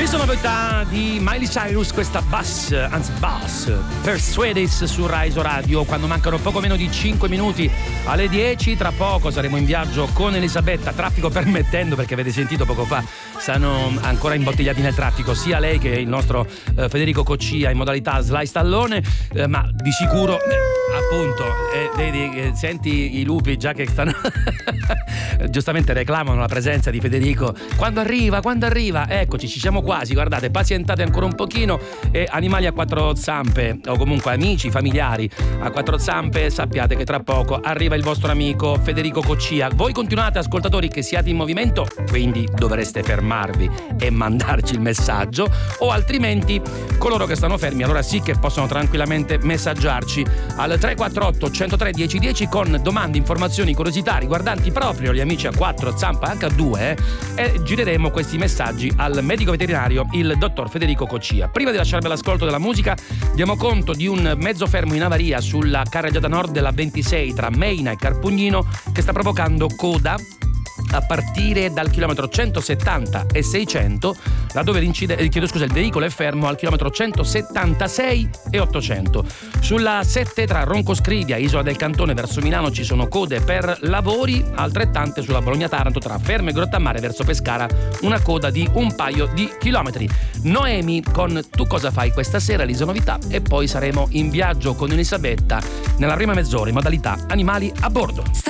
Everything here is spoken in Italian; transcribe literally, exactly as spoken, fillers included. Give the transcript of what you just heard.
Novità di Miley Cyrus, questa Bus, anzi Bus, Persuades su Rai Radio, quando mancano poco meno di cinque minuti alle dieci. Tra poco saremo in viaggio con Elisabetta, traffico permettendo, perché avete sentito poco fa stanno ancora imbottigliati nel traffico sia lei che il nostro eh, Federico Coccia in modalità Sly Stallone, eh, ma di sicuro eh, appunto eh, vedi, eh, senti i lupi già che stanno giustamente reclamano la presenza di Federico. Quando arriva, quando arriva, eccoci, ci siamo quasi, guardate, pazientate ancora un pochino. E animali a quattro zampe, o comunque amici, familiari a quattro zampe, sappiate che tra poco arriva il vostro amico Federico Coccia. Voi continuate, ascoltatori, che siate in movimento, quindi dovreste fermarvi e mandarci il messaggio, o altrimenti coloro che stanno fermi allora sì che possono tranquillamente messaggiarci al tre quattro otto uno zero tre uno zero uno zero con domande, informazioni, curiosità riguardanti proprio gli amici a quattro zampe, anche a due, eh, e gireremo questi messaggi al medico veterinario, il dottor Federico Coccia. Prima di lasciarvi l'ascolto della musica, diamo conto di un mezzo fermo in avaria sulla carreggiata nord della ventisei tra Meina e Carpugnino, che sta provocando coda a partire dal chilometro centosettanta e seicento, laddove l'incide- eh, chiedo scusa, il veicolo è fermo al chilometro centosettantasei e ottocento. Sulla sette tra Roncoscrivia e Isola del Cantone verso Milano ci sono code per lavori, altrettante sulla Bologna-Taranto tra Fermo e Grottammare verso Pescara, una coda di un paio di chilometri. Noemi con Tu cosa fai questa sera, Lisa Novità, e poi saremo in viaggio con Elisabetta nella prima mezz'ora in modalità animali a bordo.